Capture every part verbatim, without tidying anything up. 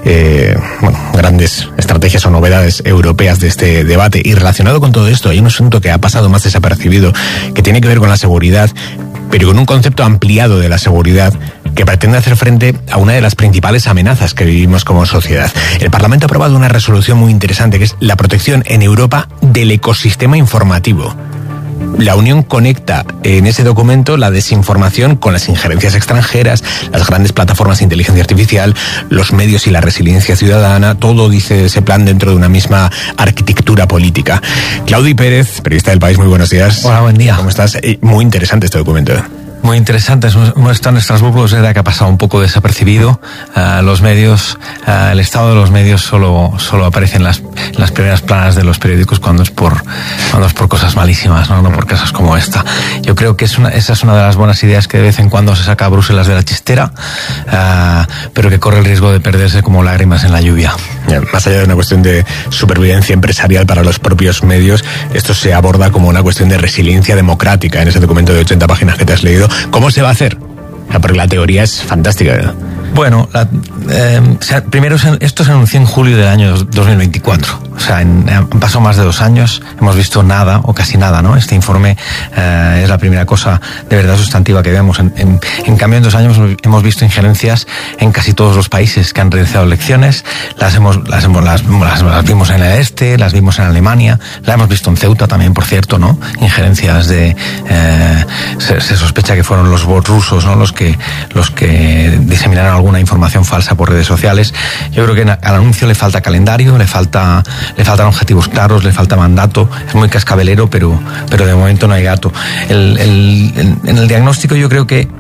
eh, bueno, grandes estrategias o novedades europeas de este debate. Y relacionado con todo esto, hay un asunto que ha pasado más desapercibido, que tiene que ver con la seguridad, pero con un concepto ampliado de la seguridad que pretende hacer frente a una de las principales amenazas que vivimos como sociedad. El Parlamento ha aprobado una resolución muy interesante, que es la protección en Europa del ecosistema informativo. La Unión conecta en ese documento la desinformación con las injerencias extranjeras, las grandes plataformas de inteligencia artificial, los medios y la resiliencia ciudadana. Todo, dice ese plan, dentro de una misma arquitectura política. Claudi Pérez, periodista del País, muy buenos días. Hola, buen día. ¿Cómo estás? Muy interesante este documento. Muy interesante. Uno está en Estrasburgo, es verdad que ha pasado un poco desapercibido. Uh, los medios, uh, el estado de los medios solo, solo aparece en las, en las primeras planas de los periódicos cuando es por, cuando es por cosas malísimas, ¿no? No por cosas como esta. Yo creo que es una, esa es una de las buenas ideas que de vez en cuando se saca a Bruselas de la chistera, uh, pero que corre el riesgo de perderse como lágrimas en la lluvia. Más allá de una cuestión de supervivencia empresarial para los propios medios, esto se aborda como una cuestión de resiliencia democrática en ese documento de ochenta páginas que te has leído. ¿Cómo se va a hacer? Porque la teoría es fantástica, ¿verdad? Bueno, la, eh, primero esto se anunció en julio del año dos mil veinticuatro. O sea, en, han pasado más de dos años, hemos visto nada o casi nada, ¿no? Este informe eh, es la primera cosa de verdad sustantiva que vemos. En, en, en cambio, en dos años hemos visto injerencias en casi todos los países que han realizado elecciones. Las hemos, las hemos, las, las, las vimos en el este, las vimos en Alemania, las hemos visto en Ceuta también, por cierto, ¿no? Injerencias de, eh, se, se sospecha que fueron los bots rusos, ¿no? Los que, los que diseminaron alguna información falsa por redes sociales. Yo creo que al anuncio le falta calendario, le falta, le faltan objetivos claros, le falta mandato. Es muy cascabelero, pero, pero de momento no hay gato. El, el, el, en el diagnóstico yo creo que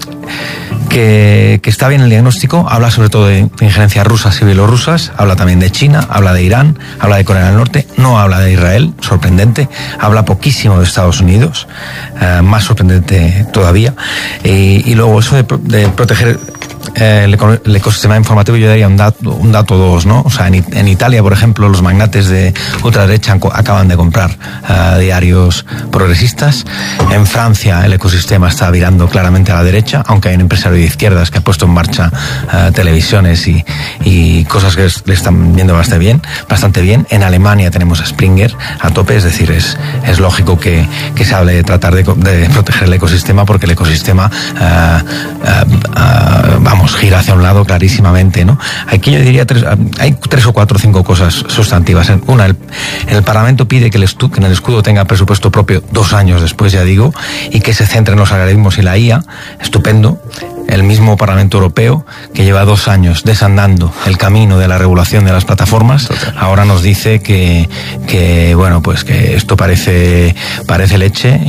Que, que está bien el diagnóstico. Habla sobre todo de injerencias rusas y bielorrusas, habla también de China, habla de Irán, habla de Corea del Norte, no habla de Israel, sorprendente, habla poquísimo de Estados Unidos, eh, más sorprendente todavía. Y, y luego eso de, de proteger eh, el, el ecosistema informativo, yo daría un dato, un dato dos, ¿no? O sea, en, en Italia, por ejemplo, los magnates de ultraderecha acaban de comprar uh, diarios progresistas. En Francia el ecosistema está virando claramente a la derecha, aunque hay un empresario de izquierdas que ha puesto en marcha uh, televisiones y, y cosas que le están viendo bastante bien, bastante bien. En Alemania tenemos a Springer a tope, es decir, es, es lógico que, que se hable de tratar de, de proteger el ecosistema, porque el ecosistema uh, uh, uh, vamos, gira hacia un lado clarísimamente, ¿no? Aquí yo diría tres, hay tres o cuatro o cinco cosas sustantivas. Una, el, el Parlamento pide que, el estu, que en el escudo tenga presupuesto propio dos años después, ya digo, y que se centre en los algoritmos y la I A. Estupendo. El mismo Parlamento Europeo, que lleva dos años desandando el camino de la regulación de las plataformas, Total. ahora nos dice que, que bueno, pues que esto parece, parece leche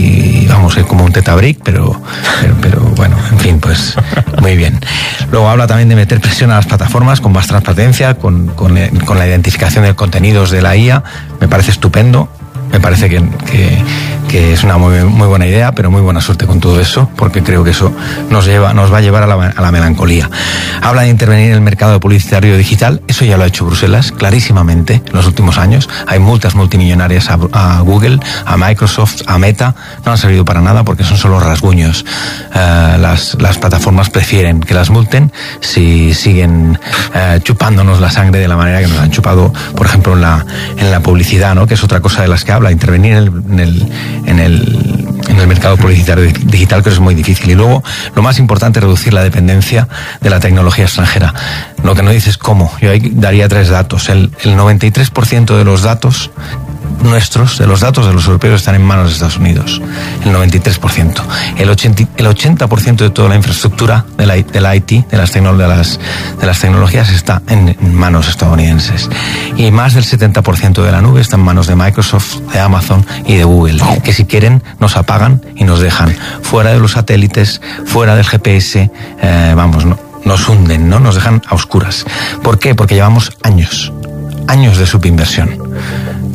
y vamos, es como un tetabric, pero, pero, pero bueno, en fin, pues muy bien. Luego habla también de meter presión a las plataformas con más transparencia, con, con, con la identificación de contenidos de la I A. Me parece estupendo. Me parece que, que, que es una muy, muy buena idea, pero muy buena suerte con todo eso, porque creo que eso nos lleva, nos va a llevar a la, a la melancolía. Habla de intervenir en el mercado publicitario digital. Eso ya lo ha hecho Bruselas clarísimamente en los últimos años. Hay multas multimillonarias a, a Google, a Microsoft, a Meta. No han servido para nada porque son solo rasguños. Uh, las, las plataformas prefieren que las multen si siguen uh, chupándonos la sangre de la manera que nos han chupado, por ejemplo, en la, en la publicidad, ¿no? Que es otra cosa de las que habla, intervenir en el, en el, en el, en el mercado publicitario digital, que es muy difícil. Y luego, lo más importante, reducir la dependencia de la tecnología extranjera. Lo que no dices cómo. Yo ahí daría tres datos. El, el noventa y tres por ciento de los datos nuestros, de los datos de los europeos, están en manos de Estados Unidos. El noventa y tres por ciento. El ochenta, el ochenta por ciento de toda la infraestructura de la, de la I T, de las, tecno, de, las, de las tecnologías, está en, en manos estadounidenses. Y más del setenta por ciento de la nube está en manos de Microsoft, de Amazon y de Google, que si quieren nos apagan y nos dejan fuera de los satélites, fuera del G P S, eh, vamos, no, nos hunden, ¿no? Nos dejan a oscuras. ¿Por qué? Porque llevamos años, años de subinversión.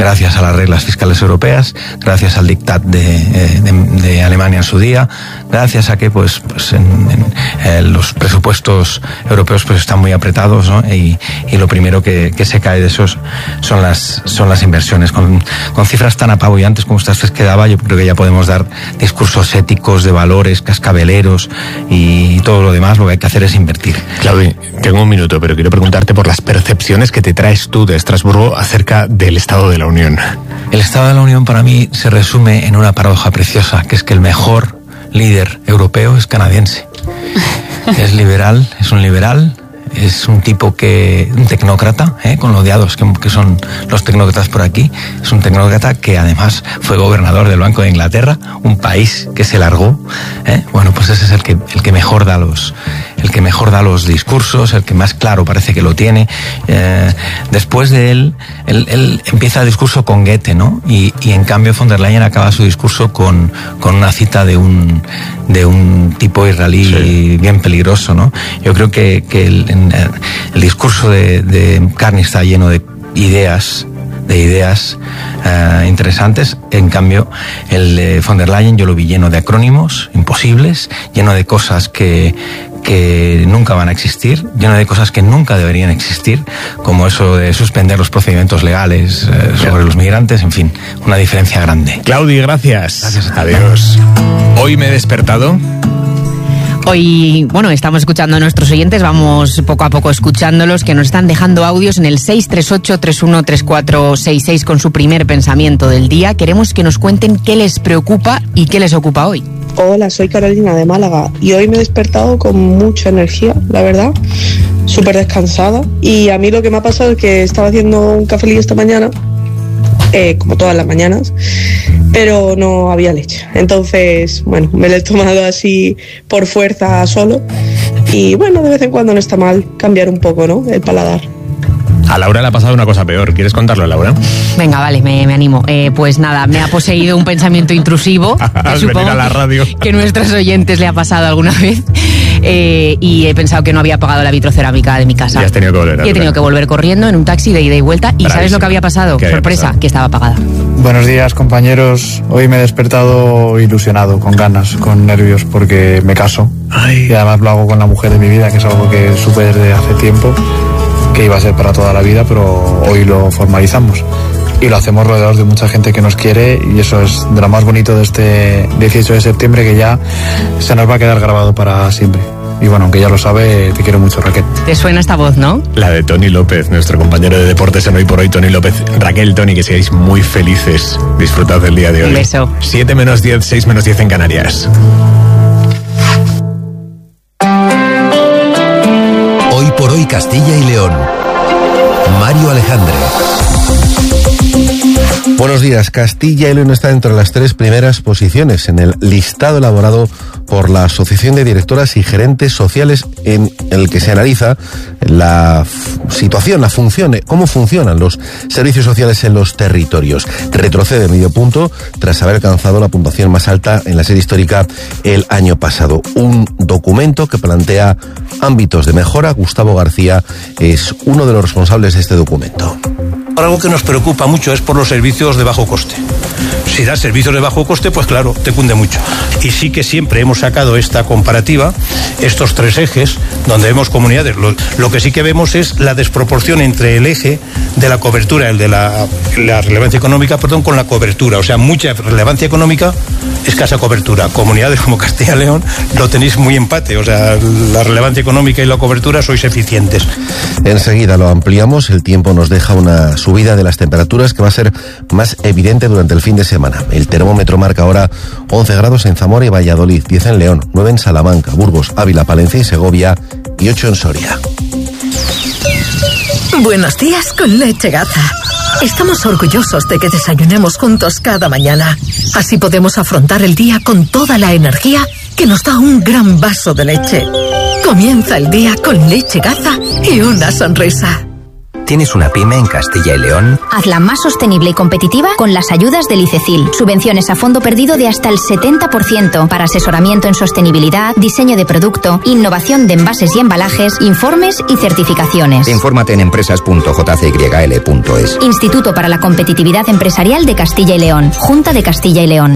gracias a las reglas fiscales europeas, gracias al dictat de, de, de Alemania en su día, gracias a que pues, pues en, en, en los presupuestos europeos pues están muy apretados, ¿no? y, y lo primero que, que se cae de esos son las, son las inversiones. Con, con cifras tan apabullantes como estas que daba, yo creo que ya podemos dar discursos éticos, de valores, cascabeleros y todo lo demás. Lo que hay que hacer es invertir. Claudio, tengo un minuto, pero quiero preguntarte por las percepciones que te traes tú de Estrasburgo acerca del Estado de la Unión. El Estado de la Unión para mí se resume en una paradoja preciosa, que es que el mejor líder europeo es canadiense. Es liberal, es un liberal, es un tipo que, un tecnócrata, ¿eh? con lo odiados que, que son los tecnócratas por aquí. Es un tecnócrata que además fue gobernador del Banco de Inglaterra, un país que se largó. ¿eh? Bueno, pues ese es el que, el que mejor da los, el que mejor da los discursos, el que más claro parece que lo tiene. Eh, después de él, él, él empieza el discurso con Goethe, ¿no? Y, y en cambio von der Leyen acaba su discurso con, con una cita de un, de un tipo israelí sí. bien peligroso, ¿no? Yo creo que, que el, en, el discurso de, de Carney está lleno de ideas, de ideas uh, interesantes. En cambio, el de von der Leyen yo lo vi lleno de acrónimos imposibles, lleno de cosas que, que nunca van a existir, lleno de cosas que nunca deberían existir, como eso de suspender los procedimientos legales uh, sobre los migrantes, en fin, una diferencia grande. Claudi, gracias. Gracias. Adiós. Hoy me he despertado. Hoy, bueno, estamos escuchando a nuestros oyentes, vamos poco a poco escuchándolos, que nos están dejando audios en el seis tres ocho, tres uno tres cuatro seis seis con su primer pensamiento del día. Queremos que nos cuenten qué les preocupa y qué les ocupa hoy. Hola, soy Carolina de Málaga y hoy me he despertado con mucha energía, la verdad, súper descansada. Y a mí lo que me ha pasado es que estaba haciendo un cafelillo esta mañana, eh, como todas las mañanas, pero no había leche. Entonces, bueno, me lo he tomado así por fuerza solo. Y bueno, de vez en cuando no está mal cambiar un poco, ¿no?, el paladar. A Laura le ha pasado una cosa peor. ¿Quieres contarlo, Laura? Venga, vale, me, me animo. Eh, pues nada, me ha poseído un pensamiento intrusivo. Al que venir a la radio. Que, que nuestros oyentes le ha pasado alguna vez. Eh, y he pensado que no había pagado la vitrocerámica de mi casa. Y has tenido que volver. Y he tenido que volver corriendo en un taxi de ida y vuelta. ¿Y Bravísimo. sabes lo que había pasado? ¿Qué había Sorpresa, pasado? Que estaba pagada. Buenos días, compañeros. Hoy me he despertado ilusionado, con ganas, con nervios, porque me caso. Ay. Y además lo hago con la mujer de mi vida, que es algo que supe desde hace tiempo, que iba a ser para toda la vida, pero hoy lo formalizamos. Y lo hacemos rodeados de mucha gente que nos quiere, y eso es de lo más bonito de este dieciocho de septiembre, que ya se nos va a quedar grabado para siempre. Y bueno, aunque ya lo sabe, te quiero mucho, Raquel. Te suena esta voz, ¿no? La de Tony López, nuestro compañero de deportes en Hoy por Hoy, Tony López. Raquel, Tony, que seáis muy felices. Disfrutad del día de hoy. Un beso. siete menos diez, seis menos diez en Canarias. Hoy por Hoy Castilla y León. Mario Alejandre. Buenos días. Castilla y León está entre las tres primeras posiciones en el listado elaborado por la Asociación de Directoras y Gerentes Sociales, en el que se analiza la situación, la función, cómo funcionan los servicios sociales en los territorios. Retrocede medio punto tras haber alcanzado la puntuación más alta en la serie histórica el año pasado. Un documento que plantea ámbitos de mejora. Gustavo García es uno de los responsables de este documento. Algo que nos preocupa mucho es por los servicios de bajo coste. Si das servicios de bajo coste, pues claro, te cunde mucho. Y sí que siempre hemos sacado esta comparativa, estos tres ejes, donde vemos comunidades. Lo, lo que sí que vemos es la desproporción entre el eje de la cobertura, el de la, la relevancia económica, perdón, con la cobertura. O sea, mucha relevancia económica, escasa cobertura. Comunidades como Castilla y León lo tenéis muy empate. O sea, la relevancia económica y la cobertura sois eficientes. Enseguida lo ampliamos. El tiempo nos deja una subida de las temperaturas que va a ser más evidente durante el fin de semana. El termómetro marca ahora once grados en Zamora y Valladolid, diez en León, nueve en Salamanca, Burgos, Ávila, Palencia y Segovia y ocho en Soria. Buenos días con Leche Gaza. Estamos orgullosos de que desayunemos juntos cada mañana. Así podemos afrontar el día con toda la energía que nos da un gran vaso de leche. Comienza el día con Leche Gaza y una sonrisa. ¿Tienes una pyme en Castilla y León? Hazla más sostenible y competitiva con las ayudas del ICECIL. Subvenciones a fondo perdido de hasta el setenta por ciento para asesoramiento en sostenibilidad, diseño de producto, innovación de envases y embalajes, informes y certificaciones. Infórmate en empresas punto j c y l punto es. Instituto para la Competitividad Empresarial de Castilla y León. Junta de Castilla y León.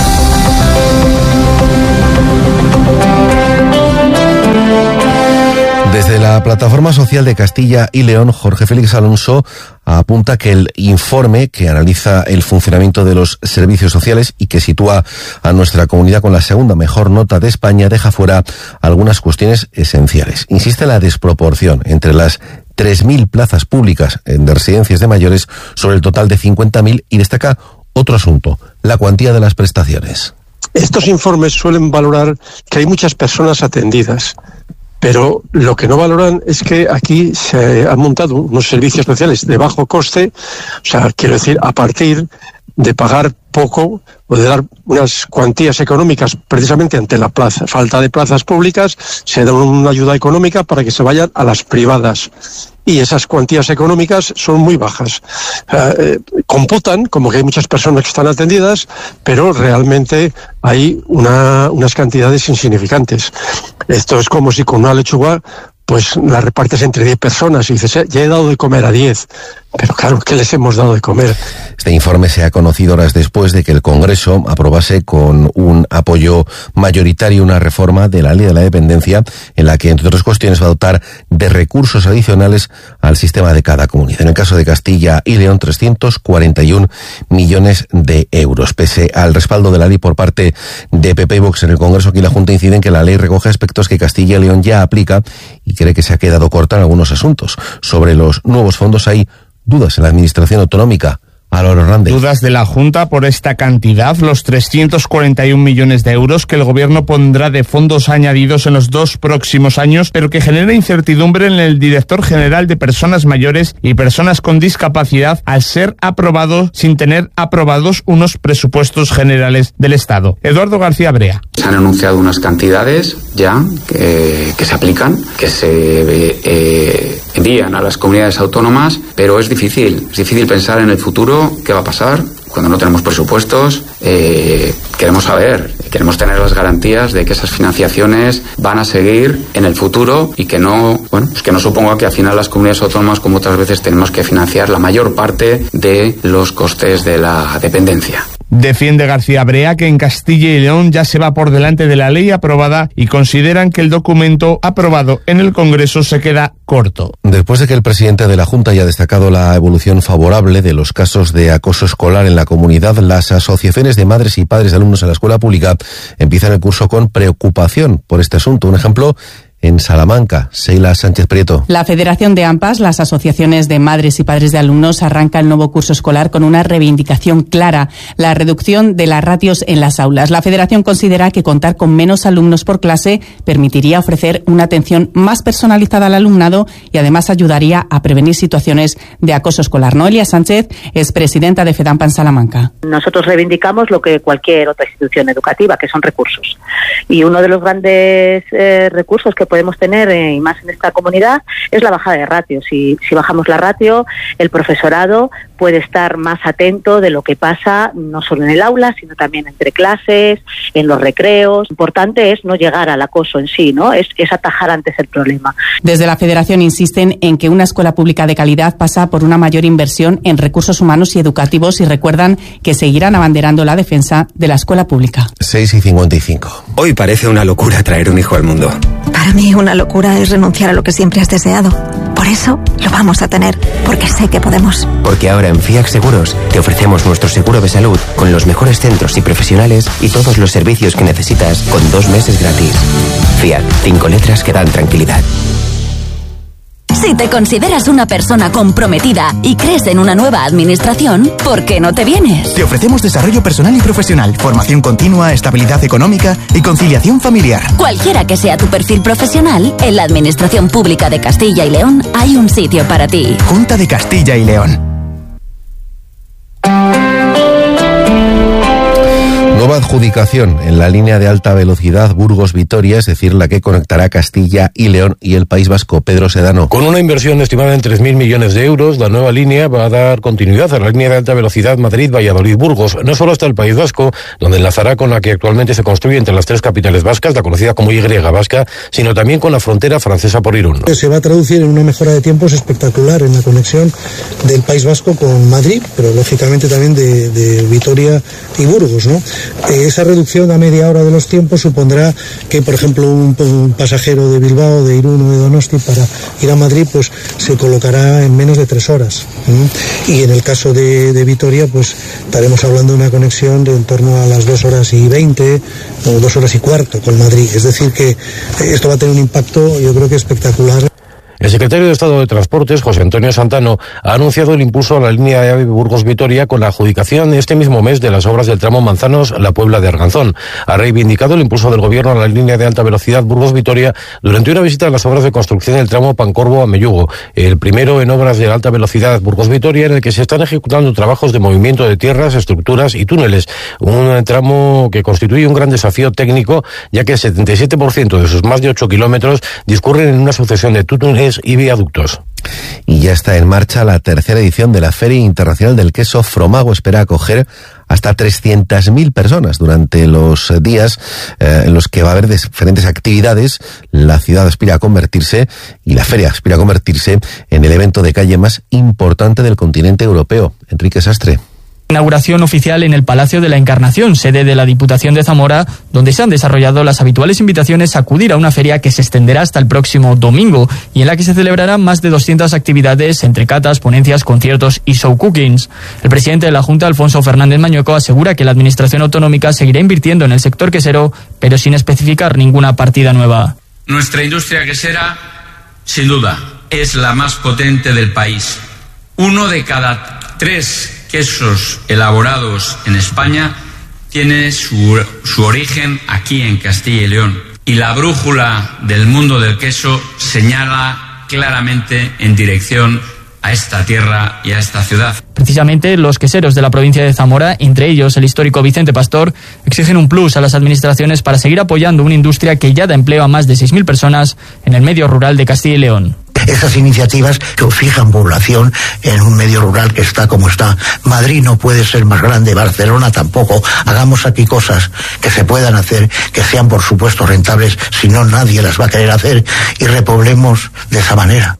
Desde la Plataforma Social de Castilla y León, Jorge Félix Alonso apunta que el informe que analiza el funcionamiento de los servicios sociales y que sitúa a nuestra comunidad con la segunda mejor nota de España deja fuera algunas cuestiones esenciales. Insiste en la desproporción entre las tres mil plazas públicas de residencias de mayores sobre el total de cincuenta mil y destaca otro asunto, la cuantía de las prestaciones. Estos informes suelen valorar que hay muchas personas atendidas, pero lo que no valoran es que aquí se han montado unos servicios sociales de bajo coste, o sea, quiero decir, a partir de pagar poco o de dar unas cuantías económicas precisamente ante la plaza, falta de plazas públicas, se da una ayuda económica para que se vayan a las privadas. Y esas cuantías económicas son muy bajas. Eh, computan como que hay muchas personas que están atendidas, pero realmente hay una, unas cantidades insignificantes. Esto es como si con una lechuga pues la repartes entre diez personas y dices, ya he dado de comer a diez. Pero claro, ¿qué les hemos dado de comer? Este informe se ha conocido horas después de que el Congreso aprobase con un apoyo mayoritario una reforma de la Ley de la Dependencia en la que, entre otras cuestiones, va a dotar de recursos adicionales al sistema de cada comunidad. En el caso de Castilla y León, trescientos cuarenta y un millones de euros. Pese al respaldo de la ley por parte de P P y Vox en el Congreso, aquí la Junta incide en que la ley recoge aspectos que Castilla y León ya aplica y cree que se ha quedado corta en algunos asuntos. Sobre los nuevos fondos hay dudas en la administración autonómica. Álvaro Hernández. Dudas de la Junta por esta cantidad, los trescientos cuarenta y un millones de euros que el Gobierno pondrá de fondos añadidos en los dos próximos años, pero que genera incertidumbre en el director general de Personas Mayores y Personas con Discapacidad al ser aprobado sin tener aprobados unos presupuestos generales del Estado. Eduardo García Brea. Se han anunciado unas cantidades ya que, que se aplican, que se eh, envían a las comunidades autónomas, pero es difícil, es difícil pensar en el futuro. ¿Qué va a pasar? Cuando no tenemos presupuestos, eh, queremos saber, queremos tener las garantías de que esas financiaciones van a seguir en el futuro y que no, bueno, pues que no suponga que al final las comunidades autónomas, como otras veces, tenemos que financiar la mayor parte de los costes de la dependencia. Defiende García Brea que en Castilla y León ya se va por delante de la ley aprobada y consideran que el documento aprobado en el Congreso se queda corto. Después de que el presidente de la Junta haya destacado la evolución favorable de los casos de acoso escolar en la comunidad, las asociaciones de madres y padres de alumnos en la escuela pública empiezan el curso con preocupación por este asunto. Un ejemplo en Salamanca. Seila Sánchez Prieto. La Federación de AMPAs, las asociaciones de madres y padres de alumnos, arranca el nuevo curso escolar con una reivindicación clara, la reducción de las ratios en las aulas. La Federación considera que contar con menos alumnos por clase permitiría ofrecer una atención más personalizada al alumnado y además ayudaría a prevenir situaciones de acoso escolar. Noelia Sánchez es presidenta de FEDAMPA en Salamanca. Nosotros reivindicamos lo que cualquier otra institución educativa, que son recursos. Y uno de los grandes eh, recursos que podemos tener, eh, y más en esta comunidad, es la bajada de ratios. Si, si bajamos la ratio, el profesorado puede estar más atento de lo que pasa, no solo en el aula, sino también entre clases, en los recreos. Lo importante es no llegar al acoso en sí, ¿no? Es, es atajar antes el problema. Desde la Federación insisten en que una escuela pública de calidad pasa por una mayor inversión en recursos humanos y educativos y recuerdan que seguirán abanderando la defensa de la escuela pública. seis y cincuenta y cinco. Hoy parece una locura traer un hijo al mundo. Para mí una locura es renunciar a lo que siempre has deseado. Por eso lo vamos a tener, porque sé que podemos. Porque ahora en FIAC Seguros te ofrecemos nuestro seguro de salud con los mejores centros y profesionales y todos los servicios que necesitas con dos meses gratis. FIAC, cinco letras que dan tranquilidad. Si te consideras una persona comprometida y crees en una nueva administración, ¿por qué no te vienes? Te ofrecemos desarrollo personal y profesional, formación continua, estabilidad económica y conciliación familiar. Cualquiera que sea tu perfil profesional, en la Administración Pública de Castilla y León hay un sitio para ti. Junta de Castilla y León. Nueva adjudicación en la línea de alta velocidad Burgos-Vitoria, es decir, la que conectará Castilla y León y el País Vasco. Pedro Sedano. Con una inversión estimada en tres mil millones de euros, la nueva línea va a dar continuidad a la línea de alta velocidad Madrid-Valladolid-Burgos, no solo hasta el País Vasco, donde enlazará con la que actualmente se construye entre las tres capitales vascas, la conocida como Y vasca, sino también con la frontera francesa por Irún. Se va a traducir en una mejora de tiempos espectacular en la conexión del País Vasco con Madrid, pero lógicamente también de, de Vitoria y Burgos, ¿no? Eh, esa reducción a media hora de los tiempos supondrá que, por ejemplo, un, un pasajero de Bilbao, de Irún o de Donosti para ir a Madrid, pues se colocará en menos de tres horas. ¿Mm? Y en el caso de, de Vitoria, pues estaremos hablando de una conexión de en torno a las dos horas y veinte o dos horas y cuarto con Madrid. Es decir que esto va a tener un impacto, yo creo que espectacular. El secretario de Estado de Transportes, José Antonio Santano, ha anunciado el impulso a la línea de AVE Burgos-Vitoria con la adjudicación este mismo mes de las obras del tramo Manzanos-La Puebla de Arganzón. Ha reivindicado el impulso del gobierno a la línea de alta velocidad Burgos-Vitoria durante una visita a las obras de construcción del tramo Pancorbo-Amellugo, el primero en obras de alta velocidad Burgos-Vitoria, en el que se están ejecutando trabajos de movimiento de tierras, estructuras y túneles. Un tramo que constituye un gran desafío técnico, ya que el setenta y siete por ciento de sus más de ocho kilómetros discurren en una sucesión de túneles y viaductos. Y ya está en marcha la tercera edición de la Feria Internacional del Queso. Fromago espera acoger hasta trescientas mil personas durante los días eh, en los que va a haber diferentes actividades. La ciudad aspira a convertirse, y la feria aspira a convertirse, en el evento de calle más importante del continente europeo. Enrique Sastre. Inauguración oficial en el Palacio de la Encarnación, sede de la Diputación de Zamora, donde se han desarrollado las habituales invitaciones a acudir a una feria que se extenderá hasta el próximo domingo y en la que se celebrarán más de doscientas actividades entre catas, ponencias, conciertos y show cookings. El presidente de la Junta, Alfonso Fernández Mañueco, asegura que la Administración autonómica seguirá invirtiendo en el sector quesero, pero sin especificar ninguna partida nueva. Nuestra industria quesera, sin duda, es la más potente del país. Uno de cada tres quesos elaborados en España tiene su, su origen aquí en Castilla y León. Y la brújula del mundo del queso señala claramente en dirección a esta tierra y a esta ciudad. Precisamente los queseros de la provincia de Zamora, entre ellos el histórico Vicente Pastor, exigen un plus a las administraciones para seguir apoyando una industria que ya da empleo a más de seis mil personas en el medio rural de Castilla y León. Esas iniciativas que fijan población en un medio rural que está como está. Madrid no puede ser más grande, Barcelona tampoco. Hagamos aquí cosas que se puedan hacer, que sean por supuesto rentables, si no nadie las va a querer hacer, y repoblemos de esa manera.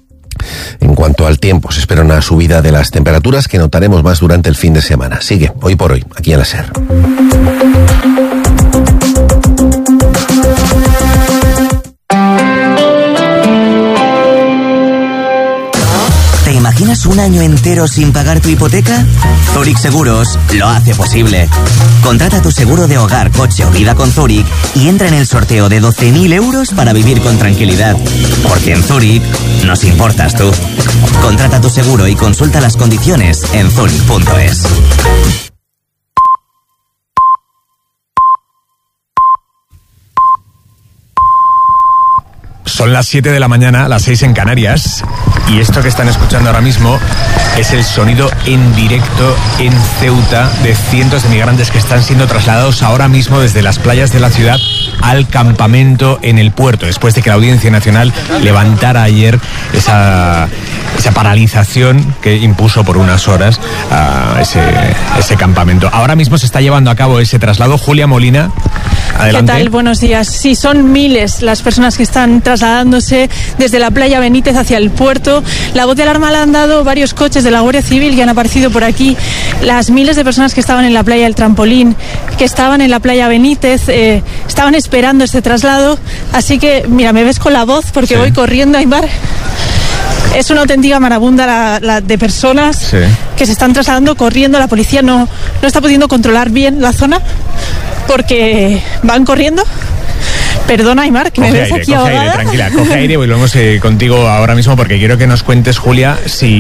En cuanto al tiempo, se espera una subida de las temperaturas que notaremos más durante el fin de semana. Sigue, hoy por hoy, aquí en la SER. ¿Te imaginas un año entero sin pagar tu hipoteca? Zurich Seguros lo hace posible. Contrata tu seguro de hogar, coche o vida con Zurich y entra en el sorteo de doce mil euros para vivir con tranquilidad. Porque en Zurich nos importas tú. Contrata tu seguro y consulta las condiciones en zurich punto es. Son las siete de la mañana, las seis en Canarias, y esto que están escuchando ahora mismo es el sonido en directo en Ceuta de cientos de migrantes que están siendo trasladados ahora mismo desde las playas de la ciudad al campamento en el puerto, después de que la Audiencia Nacional levantara ayer esa, esa paralización que impuso por unas horas a ese, ese campamento. Ahora mismo se está llevando a cabo ese traslado. Julia Molina, adelante. ¿Qué tal? Buenos días. Sí, son miles las personas que están trasladándose desde la playa Benítez hacia el puerto. La voz de alarma la han dado varios coches de la Guardia Civil que han aparecido por aquí. Las miles de personas que estaban en la playa del Trampolín, que estaban en la playa Benítez, eh, estaban esperando este traslado. Así que, mira, me ves con la voz porque sí. Voy corriendo, Aymar. Es una auténtica marabunda la, la de personas sí. que se están trasladando corriendo. La policía no, no está pudiendo controlar bien la zona porque van corriendo. Perdona, Aymar, que coge me ves aire, aquí coge ahogada. aire, tranquila, coge aire y volvemos eh, contigo ahora mismo porque quiero que nos cuentes, Julia,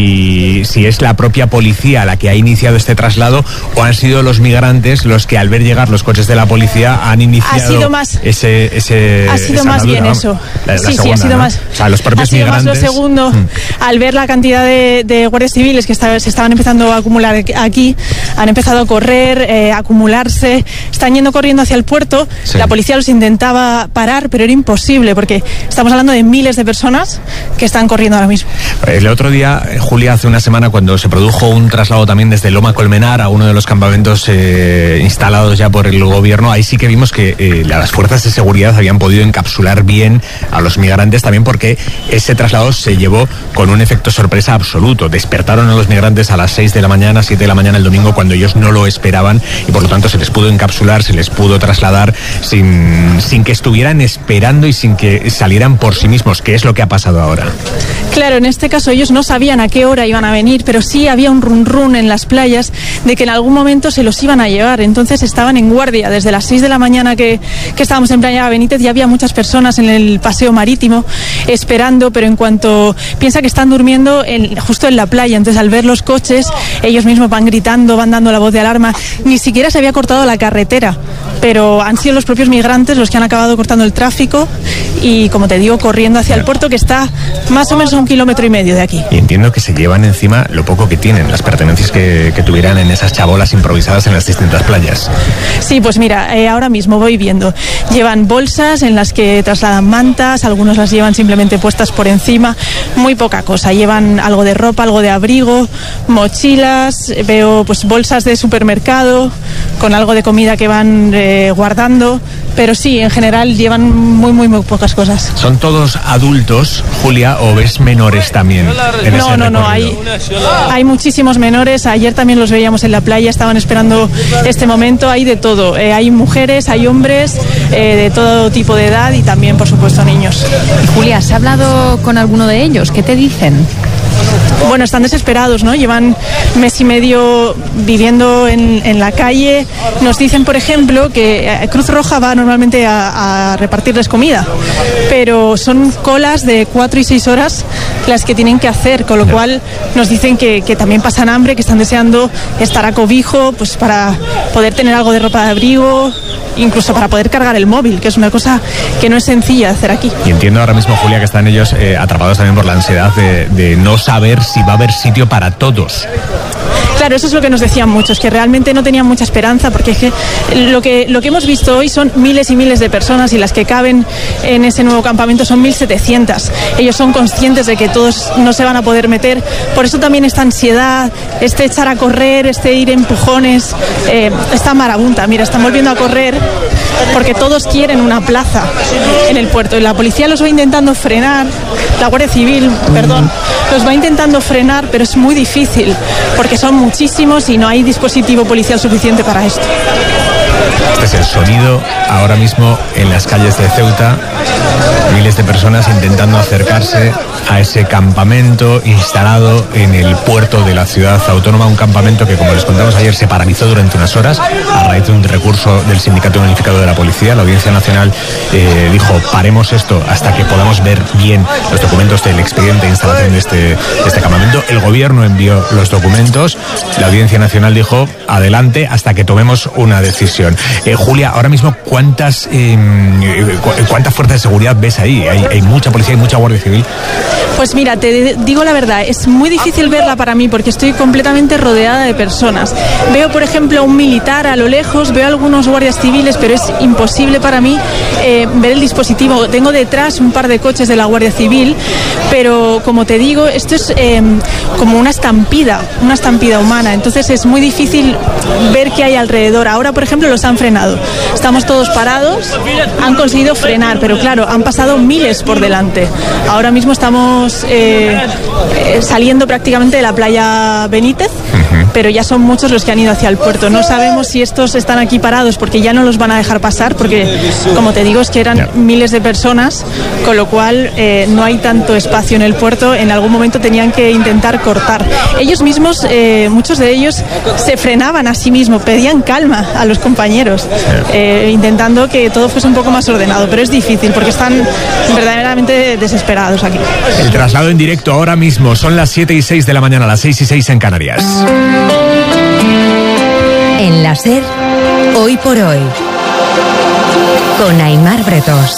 si, si es la propia policía la que ha iniciado este traslado o han sido los migrantes los que al ver llegar los coches de la policía han iniciado Ha sido más, ese, ese ha sido esa más andadura, bien vamos. eso. La, la sí, segunda, sí, ha sido ¿no? más. O sea, los propios ha sido migrantes. más lo segundo. Mm. Al ver la cantidad de, de guardias civiles que está, se estaban empezando a acumular aquí, han empezado a correr, eh, a acumularse, están yendo corriendo hacia el puerto. Sí. La policía los intentaba parar, pero era imposible porque estamos hablando de miles de personas que están corriendo ahora mismo. El otro día, Julia, hace una semana, cuando se produjo un traslado también desde Loma Colmenar a uno de los campamentos eh, instalados ya por el gobierno, ahí sí que vimos que eh, las fuerzas de seguridad habían podido encapsular bien a los migrantes, también porque ese traslado se llevó con un efecto sorpresa absoluto. Despertaron a los migrantes a las seis de la mañana, siete de la mañana el domingo, cuando ellos no lo esperaban, y por lo tanto se les pudo encapsular, se les pudo trasladar sin, sin que estuvieran esperando y sin que salieran por sí mismos, que es lo que ha pasado ahora. Claro, en este caso ellos no sabían a qué hora iban a venir, pero sí había un run run en las playas de que en algún momento se los iban a llevar. Entonces estaban en guardia desde las seis de la mañana que, que estábamos en Playa Benítez. Ya había muchas personas en el paseo marítimo esperando, pero en cuanto piensa que están durmiendo en, justo en la playa, entonces al ver los coches ellos mismos van gritando, van dando la voz de alarma. Ni siquiera se había cortado la carretera, pero han sido los propios migrantes los que han acabado cortando el tráfico y, como te digo, corriendo hacia el puerto, que está más o menos a un kilómetro y medio de aquí. Y entiendo que se llevan encima lo poco que tienen, las pertenencias que, que tuvieran en esas chabolas improvisadas en las distintas playas. Sí, pues mira, eh, ahora mismo voy viendo. Llevan bolsas en las que trasladan mantas, algunos las llevan simplemente puestas por encima, muy poca cosa. Llevan algo de ropa, algo de abrigo, mochilas, veo pues bolsas de supermercado con algo de comida que van eh, guardando, pero sí, en general llevan muy, muy, muy pocas cosas. ¿Son todos adultos, Julia, o ves menores también en No, ese no, no, recorrido? hay, hay muchísimos menores. Ayer también los veíamos en la playa, estaban esperando este momento. Hay de todo, eh, hay mujeres, hay hombres eh, de todo tipo de edad y también, por supuesto, niños. Julia, ¿has hablado con alguno de ellos? ¿Qué te dicen? Bueno, están desesperados, ¿no? Llevan mes y medio viviendo en, en la calle. Nos dicen, por ejemplo, que Cruz Roja va normalmente a, a repartirles comida, pero son colas de cuatro y seis horas las que tienen que hacer, con lo cual nos dicen que, que también pasan hambre, que están deseando estar a cobijo, pues para poder tener algo de ropa de abrigo, incluso para poder cargar el móvil, que es una cosa que no es sencilla de hacer aquí. Y entiendo ahora mismo, Julia, que están ellos eh, atrapados también por la ansiedad de, de no saber si va a haber sitio para todos. Claro, eso es lo que nos decían muchos, que realmente no tenían mucha esperanza, porque es que lo que lo que hemos visto hoy son miles y miles de personas y las que caben en ese nuevo campamento son mil setecientas. Ellos son conscientes de que todos no se van a poder meter, por eso también esta ansiedad, este echar a correr, este ir en empujones, eh, esta marabunta. Mira, están volviendo a correr porque todos quieren una plaza en el puerto y la policía los va intentando frenar, la Guardia Civil, perdón, los va intentando frenar, pero es muy difícil porque son muchísimos y no hay dispositivo policial suficiente para esto. Este es el sonido ahora mismo en las calles de Ceuta. Miles de personas intentando acercarse a ese campamento instalado en el puerto de la ciudad autónoma. Un campamento que, como les contamos ayer, se paralizó durante unas horas a raíz de un recurso del Sindicato Unificado de la Policía. La Audiencia Nacional eh, dijo: paremos esto hasta que podamos ver bien los documentos del expediente de instalación de este, de este campamento. El gobierno envió los documentos. La Audiencia Nacional dijo: adelante hasta que tomemos una decisión. Eh, Julia, ahora mismo, ¿cuántas eh, cuánta fuerza de seguridad ves ahí? Hay, hay mucha policía, hay mucha Guardia Civil. Pues mira, te digo la verdad, es muy difícil verla para mí porque estoy completamente rodeada de personas. Veo, por ejemplo, a un militar a lo lejos, veo a algunos guardias civiles, pero es imposible para mí eh, ver el dispositivo. Tengo detrás un par de coches de la Guardia Civil, pero como te digo, esto es eh, como una estampida, una estampida humana, entonces es muy difícil ver qué hay alrededor. Ahora, por ejemplo, los han frenado. Estamos todos parados, han conseguido frenar, pero claro, han pasado miles por delante. Ahora mismo estamos eh, eh, saliendo prácticamente de la playa Benítez. Uh-huh. pero ya son muchos los que han ido hacia el puerto. No sabemos si estos están aquí parados porque ya no los van a dejar pasar, porque, como te digo, es que eran yeah. miles de personas, con lo cual eh, no hay tanto espacio en el puerto. En algún momento tenían que intentar cortar. Ellos mismos, eh, muchos de ellos, se frenaban a sí mismos, pedían calma a los compañeros, eh, intentando que todo fuese un poco más ordenado, pero es difícil porque están verdaderamente desesperados aquí. El traslado en directo ahora mismo, son las siete y seis de la mañana, las seis y seis en Canarias. En la SER, hoy por hoy, con Aimar Bretos.